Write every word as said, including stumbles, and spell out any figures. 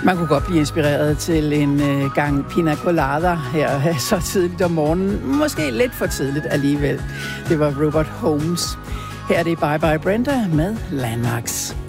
Man kunne godt blive inspireret til en øh, gang pina colada her så tidligt om morgenen. Måske lidt for tidligt alligevel. Det var Robert Holmes. Her er det Bye Bye Brenda med Landmarks.